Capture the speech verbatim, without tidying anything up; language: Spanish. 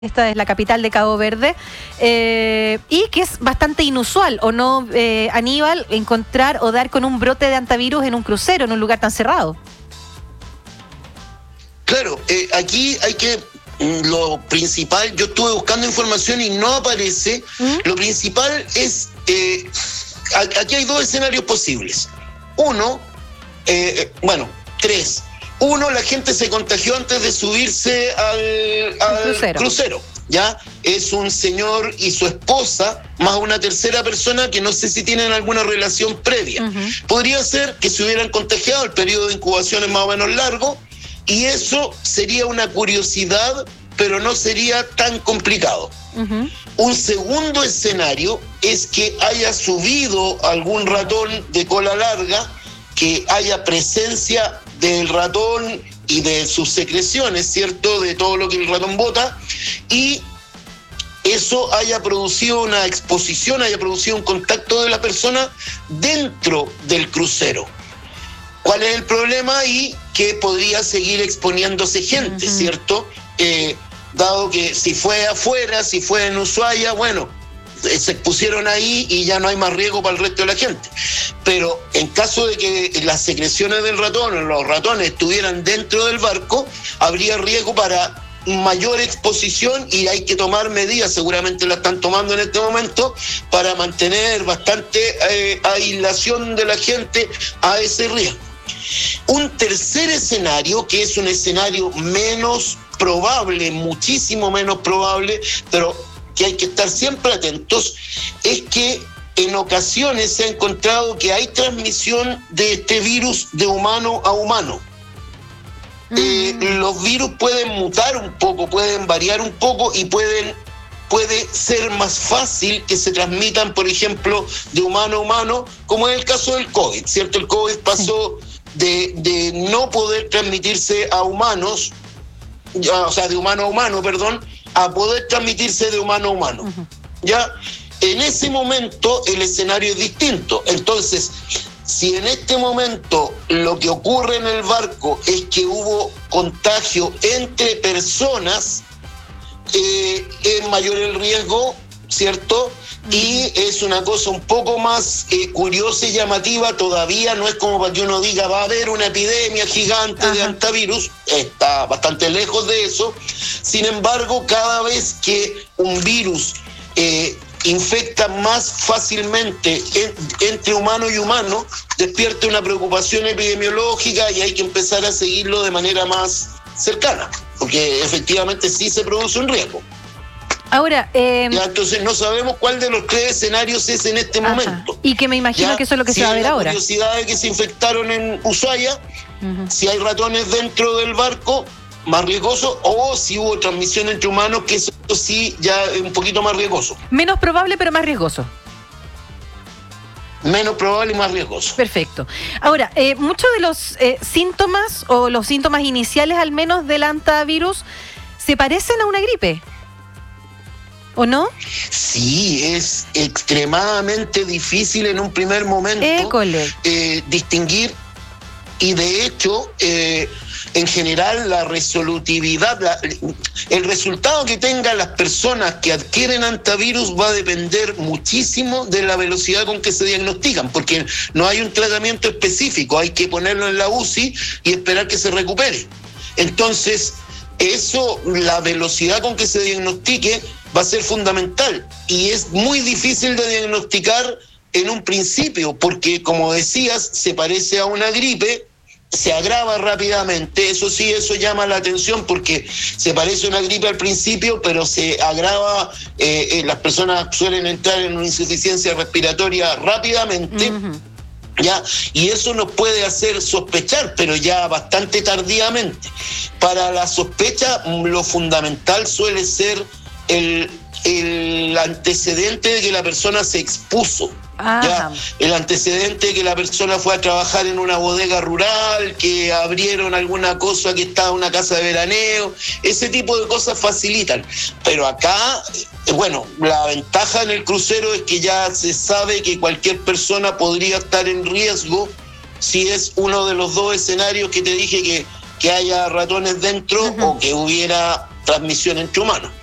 Esta es la capital de Cabo Verde, eh, y que es bastante inusual, ¿o no, eh, Aníbal, encontrar o dar con un brote de hantavirus en un crucero, en un lugar tan cerrado? Claro, eh, aquí hay que, lo principal, yo estuve buscando información y no aparece, ¿Mm? Lo principal es, eh, aquí hay dos escenarios posibles. Uno, eh, bueno, tres. Uno, la gente se contagió antes de subirse al, al crucero. crucero, ¿ya? Es un señor y su esposa, más una tercera persona que no sé si tienen alguna relación previa. Uh-huh. Podría ser que se hubieran contagiado, el periodo de incubación es más o menos largo, y eso sería una curiosidad, pero no sería tan complicado. Uh-huh. Un segundo escenario es que haya subido algún ratón de cola larga, que haya presencia del ratón y de sus secreciones, ¿cierto? De todo lo que el ratón bota, y eso haya producido una exposición, haya producido un contacto de la persona dentro del crucero. ¿Cuál es el problema? Y que podría seguir exponiéndose gente, uh-huh. ¿cierto? Eh, dado que si fue afuera, si fue en Ushuaia, bueno, se expusieron ahí y ya no hay más riesgo para el resto de la gente. Pero en caso de que las secreciones del ratón o los ratones estuvieran dentro del barco, habría riesgo para mayor exposición y hay que tomar medidas, seguramente la están tomando en este momento, para mantener bastante eh, aislación de la gente a ese riesgo. Un tercer escenario, que es un escenario menos probable, muchísimo menos probable, pero que hay que estar siempre atentos, es que en ocasiones se ha encontrado que hay transmisión de este virus de humano a humano. Mm. Eh, los virus pueden mutar un poco, pueden variar un poco y pueden, puede ser más fácil que se transmitan, por ejemplo, de humano a humano, como es el caso del COVID, ¿cierto? El COVID pasó de, de no poder transmitirse a humanos, o sea, de humano a humano, perdón, a poder transmitirse de humano a humano. Uh-huh. ¿Ya? En ese momento el escenario es distinto. Entonces, si en este momento lo que ocurre en el barco es que hubo contagio entre personas, eh, es mayor el riesgo, ¿cierto? Y es una cosa un poco más eh, curiosa y llamativa. Todavía no es como para que uno diga va a haber una epidemia gigante Ajá. de hantavirus, está bastante lejos de eso. Sin embargo, cada vez que un virus eh, infecta más fácilmente en, entre humano y humano, despierta una preocupación epidemiológica y hay que empezar a seguirlo de manera más cercana, porque efectivamente sí se produce un riesgo. Ahora, eh, ya, entonces no sabemos cuál de los tres escenarios es en este ajá. momento. Y que me imagino ya, que eso es lo que si se va a ver ahora. Si hay curiosidad de que se infectaron en Ushuaia, uh-huh. si hay ratones dentro del barco, más riesgoso, o si hubo transmisión entre humanos, que eso sí ya es un poquito más riesgoso. Menos probable, pero más riesgoso. Menos probable y más riesgoso. Perfecto. Ahora, eh, muchos de los eh, síntomas, o los síntomas iniciales al menos del hantavirus, se parecen a una gripe, ¿o no? Sí, es extremadamente difícil en un primer momento eh, distinguir, y de hecho, eh, en general la resolutividad, la, el resultado que tengan las personas que adquieren hantavirus va a depender muchísimo de la velocidad con que se diagnostican, porque no hay un tratamiento específico, hay que ponerlo en la U C I y esperar que se recupere. Entonces, eso, la velocidad con que se diagnostique va a ser fundamental y es muy difícil de diagnosticar en un principio porque, como decías, se parece a una gripe, se agrava rápidamente. Eso sí, eso llama la atención porque se parece a una gripe al principio, pero se agrava, eh, eh, las personas suelen entrar en una insuficiencia respiratoria rápidamente. Uh-huh. ¿Ya? Y eso nos puede hacer sospechar, pero ya bastante tardíamente. Para la sospecha, lo fundamental suele ser el, el antecedente de que la persona se expuso. ¿Ya? El antecedente de que la persona fue a trabajar en una bodega rural, que abrieron alguna cosa, que estaba en una casa de veraneo, ese tipo de cosas facilitan. Pero acá, bueno, la ventaja en el crucero es que ya se sabe que cualquier persona podría estar en riesgo si es uno de los dos escenarios que te dije, que, que haya ratones dentro uh-huh. o que hubiera transmisión entre humanos.